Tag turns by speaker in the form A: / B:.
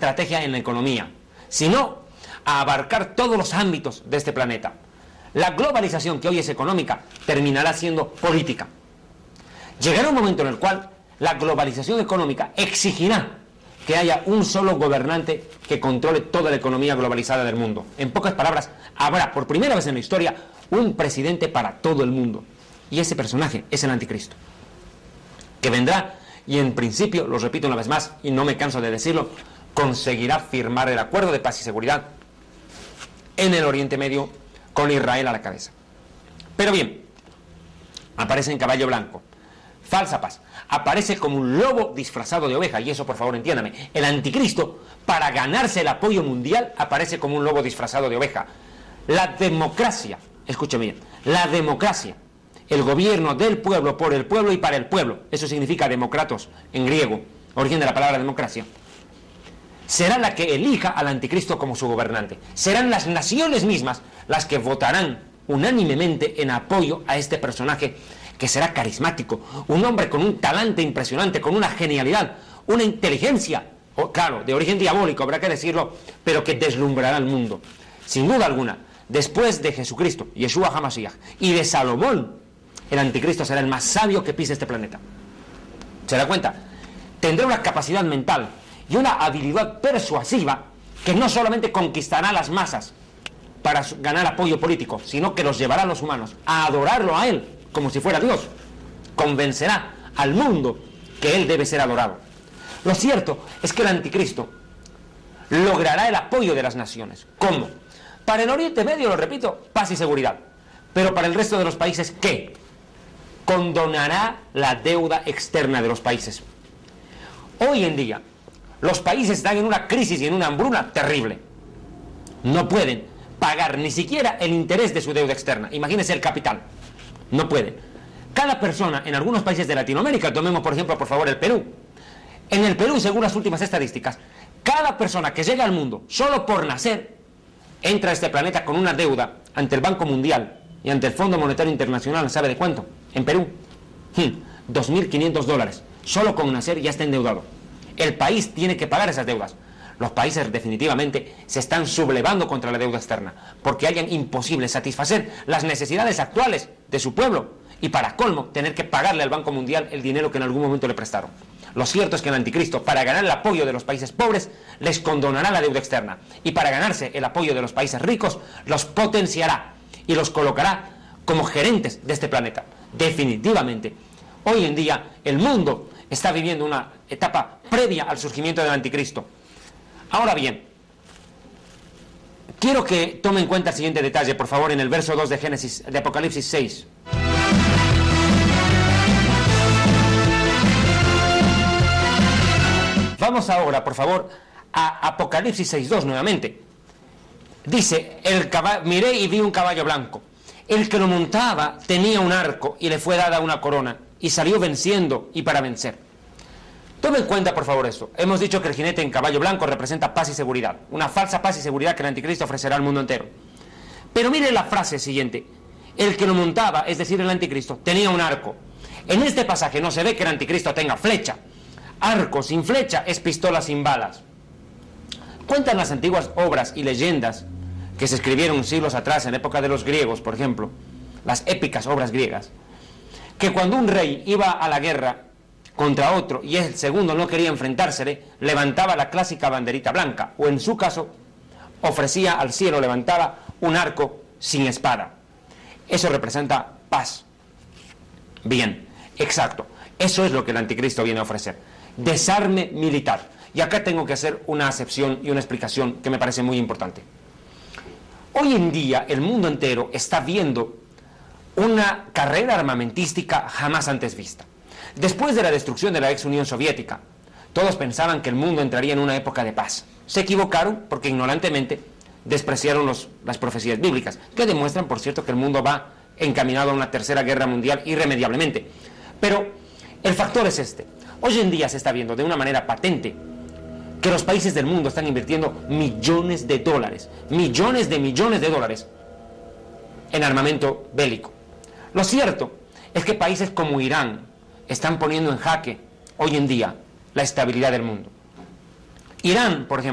A: estrategia en la economía, sino a abarcar todos los ámbitos de este planeta. La globalización, que hoy es económica, terminará siendo política. Llegará un momento en el cual la globalización económica exigirá que haya un solo gobernante que controle toda la economía globalizada del mundo. En pocas palabras, habrá por primera vez en la historia un presidente para todo el mundo. Y ese personaje es el anticristo, que vendrá y en principio, lo repito una vez más y no me canso de decirlo, conseguirá firmar el acuerdo de paz y seguridad en el Oriente Medio con Israel a la cabeza. Pero bien, aparece en caballo blanco, falsa paz, aparece como un lobo disfrazado de oveja, y eso por favor entiéndame, el anticristo, para ganarse el apoyo mundial, aparece como un lobo disfrazado de oveja. La democracia, escúchame bien, la democracia, el gobierno del pueblo, por el pueblo y para el pueblo, eso significa demókratos en griego, origen de la palabra democracia, será la que elija al anticristo como su gobernante. Serán las naciones mismas las que votarán unánimemente en apoyo a este personaje, que será carismático, un hombre con un talante impresionante, con una genialidad, una inteligencia, claro, de origen diabólico, habrá que decirlo, pero que deslumbrará al mundo. Sin duda alguna, después de Jesucristo, Yeshua HaMashiach, y de Salomón, el anticristo será el más sabio que pise este planeta. ¿Se da cuenta? Tendrá una capacidad mental y una habilidad persuasiva que no solamente conquistará a las masas para ganar apoyo político, sino que los llevará a los humanos a adorarlo a él como si fuera Dios. Convencerá al mundo que él debe ser adorado. Lo cierto es que el anticristo logrará el apoyo de las naciones. ¿Cómo? Para el Oriente Medio, lo repito, paz y seguridad. Pero para el resto de los países, ¿qué? Condonará la deuda externa de los países. Hoy en día, los países están en una crisis y en una hambruna terrible. No pueden pagar ni siquiera el interés de su deuda externa. Imagínense el capital. No pueden. Cada persona en algunos países de Latinoamérica, tomemos por ejemplo, por favor, el Perú. En el Perú, según las últimas estadísticas, cada persona que llega al mundo solo por nacer entra a este planeta con una deuda ante el Banco Mundial y ante el Fondo Monetario Internacional. ¿Sabe de cuánto? En Perú, $2.500. Solo con nacer ya está endeudado. El país tiene que pagar esas deudas. Los países definitivamente se están sublevando contra la deuda externa porque hayan imposible satisfacer las necesidades actuales de su pueblo y, para colmo, tener que pagarle al Banco Mundial el dinero que en algún momento le prestaron. Lo cierto es que el anticristo, para ganar el apoyo de los países pobres, les condonará la deuda externa, y para ganarse el apoyo de los países ricos, los potenciará y los colocará como gerentes de este planeta. Definitivamente, hoy en día el mundo está viviendo una etapa previa al surgimiento del anticristo. Ahora bien, quiero que tome en cuenta el siguiente detalle, por favor, en el verso 2 de Apocalipsis 6. Vamos ahora, por favor, a Apocalipsis 6.2 nuevamente. Dice, miré y vi un caballo blanco. El que lo montaba tenía un arco y le fue dada una corona, y salió venciendo y para vencer. Tome en cuenta, por favor, esto. Hemos dicho que el jinete en caballo blanco representa paz y seguridad, una falsa paz y seguridad que el anticristo ofrecerá al mundo entero. Pero mire la frase siguiente. El que lo montaba, es decir, el anticristo, tenía un arco. En este pasaje no se ve que el anticristo tenga flecha. Arco sin flecha es pistola sin balas. Cuentan las antiguas obras y leyendas que se escribieron siglos atrás, en época de los griegos, por ejemplo, las épicas obras griegas, que cuando un rey iba a la guerra contra otro y el segundo no quería enfrentársele, levantaba la clásica banderita blanca, o en su caso, ofrecía al cielo, levantaba un arco sin espada. Eso representa paz. Bien, exacto. Eso es lo que el anticristo viene a ofrecer. Desarme militar. Y acá tengo que hacer una acepción y una explicación que me parece muy importante. Hoy en día el mundo entero está viendo una carrera armamentística jamás antes vista. Después de la destrucción de la ex Unión Soviética, todos pensaban que el mundo entraría en una época de paz. Se equivocaron porque ignorantemente despreciaron las profecías bíblicas, que demuestran, por cierto, que el mundo va encaminado a una tercera guerra mundial irremediablemente. Pero el factor es este. Hoy en día se está viendo de una manera patente que los países del mundo están invirtiendo millones de dólares en armamento bélico. Lo cierto es que países como Irán están poniendo en jaque hoy en día la estabilidad del mundo. Irán, por ejemplo,